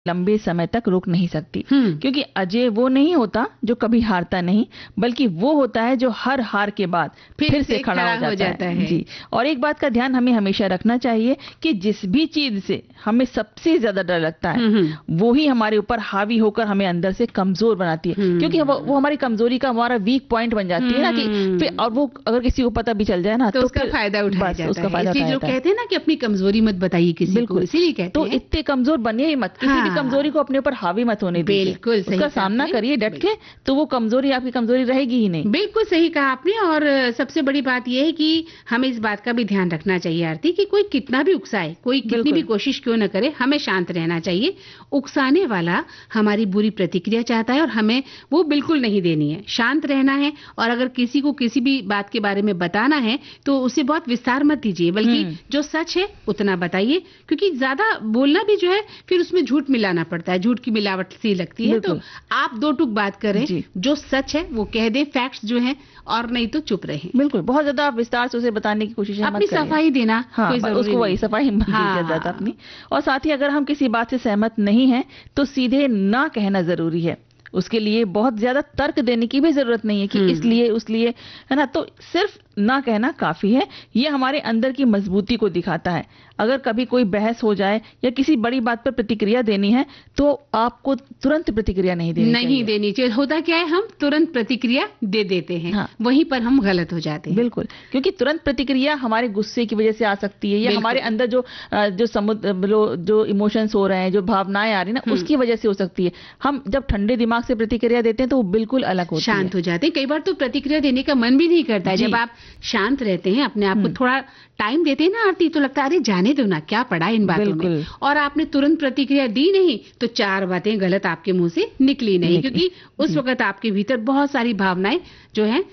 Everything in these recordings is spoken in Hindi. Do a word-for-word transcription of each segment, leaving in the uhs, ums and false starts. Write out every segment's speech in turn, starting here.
लंबे समय तक रोक नहीं सकती, क्योंकि अजय वो नहीं होता जो कभी हारता नहीं, बल्कि वो होता है जो हर हार के बाद फिर, फिर से खड़ा, खड़ा हो जाता, हो जाता है।, है जी। और एक बात का ध्यान हमें हमेशा रखना चाहिए कि जिस भी चीज से हमें सबसे ज्यादा डर लगता है वो ही हमारे ऊपर हावी होकर हमें अंदर से कमजोर बनाती है, क्योंकि वो, वो हमारी कमजोरी का हमारा वीक पॉइंट बन जाती है ना कि फिर, और वो अगर किसी को पता भी चल जाए ना तो, तो उसका फायदा उठाया जाता उसका है। इसलिए जो कहते हैं ना कि अपनी कमजोरी मत बताइए किसी को, इसीलिए कहते हैं तो इतने कमजोर बनिए ही मत, किसी भी कमजोरी को अपने ऊपर हावी मत होने दीजिए, बिल्कुल उसका सामना करिए डट के, तो वो कमजोरी आपकी कमजोरी रहेगी ही नहीं। बिल्कुल सही कहा आपने। और सबसे बड़ी बात यह है कि हमें इस बात का भी ध्यान रखना चाहिए आरती कि कोई कितना भी उकसाए, कोई कितनी भी कोशिश क्यों न करे, हमें शांत रहना चाहिए। उकसाने वाला हमारी बुरी प्रतिक्रिया चाहता है और हमें वो बिल्कुल नहीं देनी है, शांत रहना है। और अगर किसी को किसी भी बात के बारे में बताना है तो उसे बहुत विस्तार मत दीजिए, बल्कि जो सच है उतना बताइए, क्योंकि ज्यादा बोलना भी जो है फिर उसमें झूठ मिलाना पड़ता है, झूठ की मिलावट सी लगती है। तो आप दो टूक बात करें, जो सच है वो कह दे, फैक्ट्स जो हैं, और नहीं तो चुप रहे। बिल्कुल, बहुत ज्यादा आप विस्तार से उसे बताने की कोशिश अपनी सफाई देना, हाँ, कोई जरूरी उसको वही सफाई हाँ, ज्यादा अपनी। और साथ ही अगर हम किसी बात से सहमत नहीं है तो सीधे ना कहना जरूरी है, उसके लिए बहुत ज्यादा तर्क देने की भी जरूरत नहीं है कि इसलिए उसलिए, है ना। तो सिर्फ ना कहना काफी है, ये हमारे अंदर की मजबूती को दिखाता है। अगर कभी कोई बहस हो जाए या किसी बड़ी बात पर प्रतिक्रिया देनी है तो आपको तुरंत प्रतिक्रिया नहीं देनी नहीं चाहिए। देनी चाहिए। होता क्या है, हम तुरंत प्रतिक्रिया दे देते हैं, हाँ। वहीं पर हम गलत हो जाते हैं। बिल्कुल, क्योंकि तुरंत प्रतिक्रिया हमारे गुस्से की वजह से आ सकती है, या हमारे अंदर जो जो समुद्र जो इमोशंस हो रहे हैं, जो भावनाएं आ रही है ना, उसकी वजह से हो सकती है। हम जब ठंडे दिमाग से प्रतिक्रिया देते हैं तो वो बिल्कुल अलग होती है, शांत हो जाते हैं। कई बार तो प्रतिक्रिया देने का मन भी नहीं करता है। जब आप शांत रहते हैं, अपने आप को थोड़ा टाइम देते हैं ना आरती, तो लगता है अरे जाने दो ना, क्या पड़ा इन बातों में। और आपने तुरंत प्रतिक्रिया दी नहीं तो चार बातें गलत आपके मुंह से निकली नहीं, क्योंकि उस वक्त आपके भीतर बहुत सारी भावनाएं जो हैं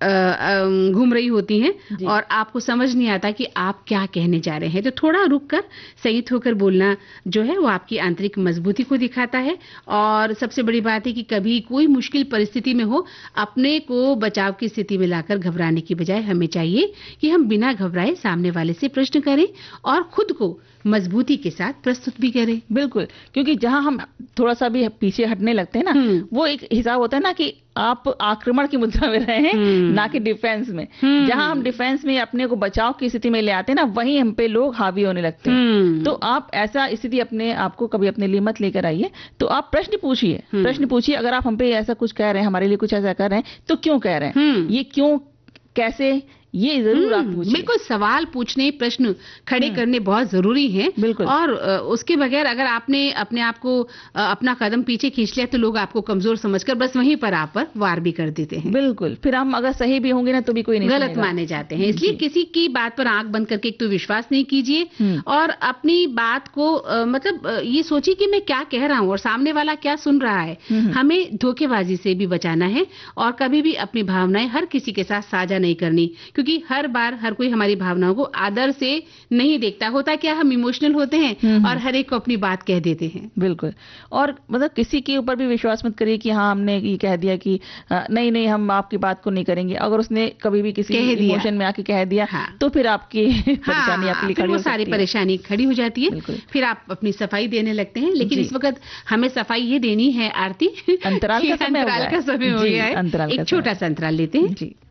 घूम रही होती हैं और आपको समझ नहीं आता कि आप क्या कहने जा रहे हैं। तो थोड़ा रुककर संयत होकर बोलना जो है वो आपकी आंतरिक मजबूती को दिखाता है। और सबसे बड़ी बात है कि कभी कोई मुश्किल परिस्थिति में हो, अपने को बचाव की स्थिति में लाकर घबराने की बजाय हमें चाहिए कि हम बिना घबराए सामने वाले से प्रश्न करें और खुद को मजबूती के साथ प्रस्तुत भी करें। बिल्कुल, क्योंकि जहां हम थोड़ा सा भी पीछे हटने लगते हैं ना, वो एक हिसाब होता है ना कि आप आक्रमण की मुद्रा में रहे हैं, ना कि डिफेंस में। जहां हम डिफेंस में अपने को बचाव की स्थिति में ले आते हैं ना, वहीं हम पे लोग हावी होने लगते हैं। तो आप ऐसा स्थिति अपने आपको कभी अपने लिए मत लेकर आइए। तो आप प्रश्न पूछिए, प्रश्न पूछिए, अगर आप हम पे ऐसा कुछ कह रहे हैं, हमारे लिए कुछ ऐसा कर रहे हैं, तो क्यों कह रहे हैं, ये क्यों, कैसे, ये जरूर आप पूछिए। बिल्कुल, सवाल पूछने, प्रश्न खड़े करने बहुत जरूरी हैं। बिल्कुल। और उसके बगैर अगर आपने अपने आप को अपना कदम पीछे खींच लिया तो लोग आपको कमजोर समझकर बस वहीं पर आप पर वार भी कर देते हैं। बिल्कुल, फिर हम अगर सही भी होंगे ना तो भी कोई नहीं गलत माने जाते हैं। इसलिए किसी की बात पर आंख बंद करके एक तो विश्वास नहीं कीजिए, और अपनी बात को आ, मतलब ये सोचिए कि मैं क्या कह रहा हूँ और सामने वाला क्या सुन रहा है। हमें धोखेबाजी से भी बचाना है और कभी भी अपनी भावनाएं हर किसी के साथ साझा नहीं करनी, क्योंकि हर बार हर कोई हमारी भावनाओं को आदर से नहीं देखता। होता क्या, हम इमोशनल होते हैं और हर एक को अपनी बात कह देते हैं। बिल्कुल, और मतलब किसी के ऊपर भी विश्वास मत करिए कि हाँ हमने ये कह दिया कि नहीं नहीं हम आपकी बात को नहीं करेंगे। अगर उसने कभी भी किसी इमोशन में आके कह दिया, हाँ। तो फिर आपकी परेशानी आपके लिए खड़ी हो सकती है, सारी परेशानी खड़ी हो जाती है। फिर आप अपनी सफाई देने लगते हैं। लेकिन इस वक्त हमें सफाई ये देनी है आरती, अंतराल का समय हो गया है। एक छोटा सा अंतराल लेते हैं जी।